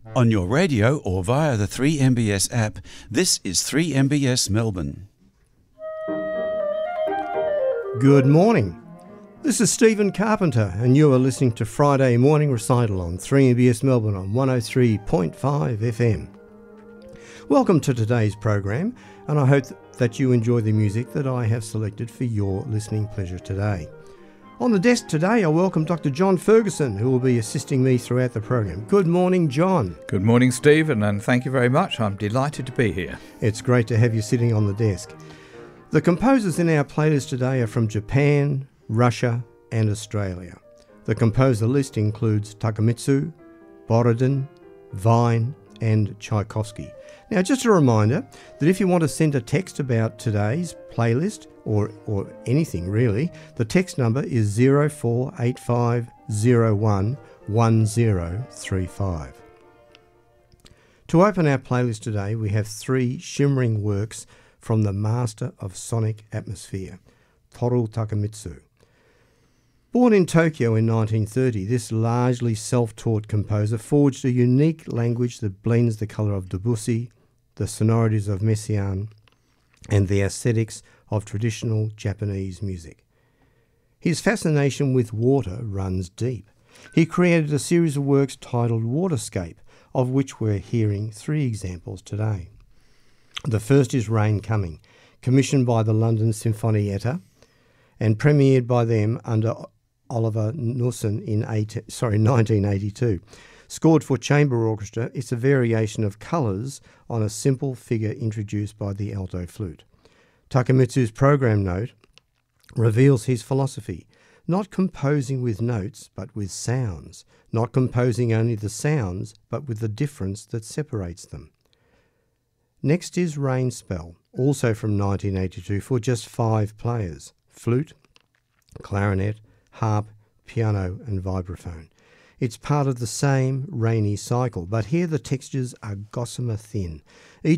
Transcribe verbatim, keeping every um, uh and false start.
On your radio or via the three M B S app, this is three M B S Melbourne. Good morning. This is Stephen Carpenter and you are listening to Friday Morning Recital on three M B S Melbourne on one oh three point five F M. Welcome to today's program, and I hope that you enjoy the music that I have selected for your listening pleasure today. On the desk today, I welcome Doctor John Ferguson, who will be assisting me throughout the program. Good morning, John. Good morning, Stephen, and thank you very much. I'm delighted to be here. It's great to have you sitting on the desk. The composers in our playlist today are from Japan, Russia, and Australia. The composer list includes Takemitsu, Borodin, Vine, and Tchaikovsky. Now, just a reminder that if you want to send a text about today's playlist, or, or anything really, the text number is zero four eight five zero one one zero three five. To open our playlist today, we have three shimmering works from the master of sonic atmosphere, Toru Takemitsu. Born in Tokyo in nineteen thirty, this largely self-taught composer forged a unique language that blends the colour of Debussy, the sonorities of Messiaen, and the aesthetics of traditional Japanese music. His fascination with water runs deep. He created a series of works titled Waterscape, of which we're hearing three examples today. The first is Rain Coming, commissioned by the London Sinfonietta and premiered by them under Oliver Knussen in eight, sorry, nineteen eighty-two. Scored for chamber orchestra, it's a variation of colours on a simple figure introduced by the alto flute. Takemitsu's program note reveals his philosophy, not composing with notes but with sounds, not composing only the sounds but with the difference that separates them. Next is Rain Spell, also from nineteen eighty-two, for just five players: flute, clarinet, harp, piano and vibraphone. It's part of the same rainy cycle, but here the textures are gossamer thin. Each